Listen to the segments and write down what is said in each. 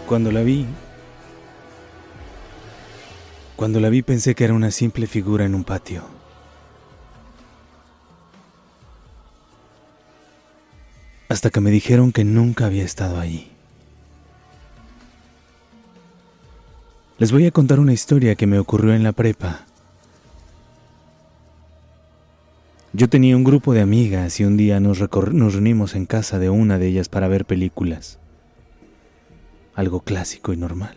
Cuando la vi, pensé que era una simple figura en un patio. Hasta que me dijeron que nunca había estado allí. Les voy a contar una historia que me ocurrió en la prepa. Yo tenía un grupo de amigas y un día nos reunimos en casa de una de ellas para ver películas. Algo clásico y normal.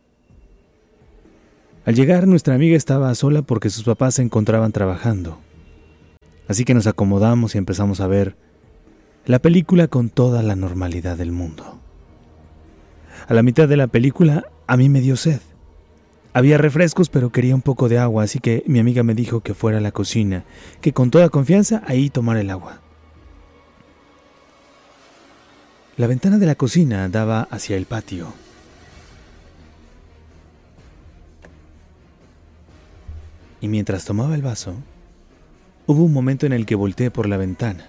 Al llegar, nuestra amiga estaba sola porque sus papás se encontraban trabajando. Así que nos acomodamos y empezamos a ver la película con toda la normalidad del mundo. A la mitad de la película, a mí me dio sed. Había refrescos, pero quería un poco de agua, así que mi amiga me dijo que fuera a la cocina, que con toda confianza ahí tomara el agua. La ventana de la cocina daba hacia el patio. Y mientras tomaba el vaso, hubo un momento en el que volteé por la ventana.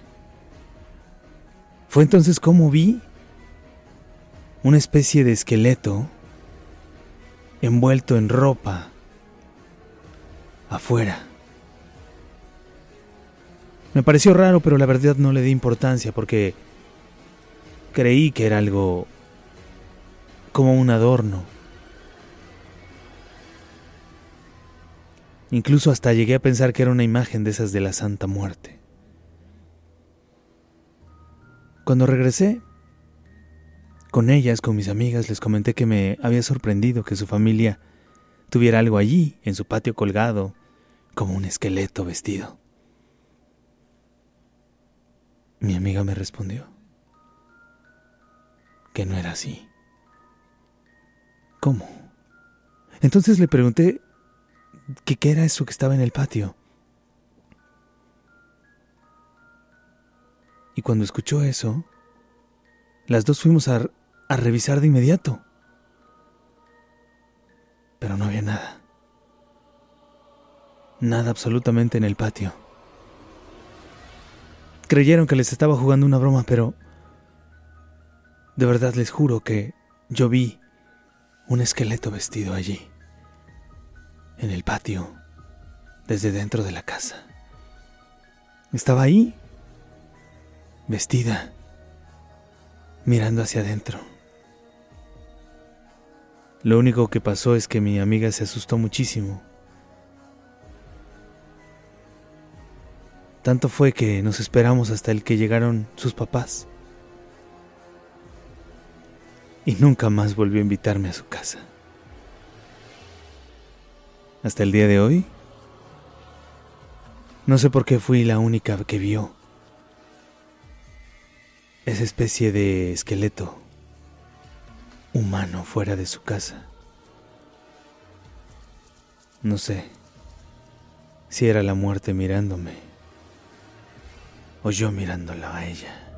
Fue entonces como vi una especie de esqueleto envuelto en ropa afuera. Me pareció raro, pero la verdad no le di importancia porque creí que era algo como un adorno. Incluso hasta llegué a pensar que era una imagen de esas de la Santa Muerte. Cuando regresé con ellas, con mis amigas, les comenté que me había sorprendido que su familia tuviera algo allí, en su patio colgado, como un esqueleto vestido. Mi amiga me respondió que no era así. ¿Cómo? Entonces le pregunté que qué era eso que estaba en el patio. Y cuando escuchó eso, las dos fuimos a revisar de inmediato. Pero no había nada. Nada absolutamente en el patio. Creyeron que les estaba jugando una broma, pero de verdad les juro que yo vi un esqueleto vestido allí, en el patio, desde dentro de la casa. Estaba ahí, vestida, mirando hacia adentro. Lo único que pasó es que mi amiga se asustó muchísimo. Tanto fue que nos esperamos hasta el que llegaron sus papás. Y nunca más volvió a invitarme a su casa. Hasta el día de hoy, no sé por qué fui la única que vio esa especie de esqueleto humano fuera de su casa. No sé si era la muerte mirándome o yo mirándola a ella.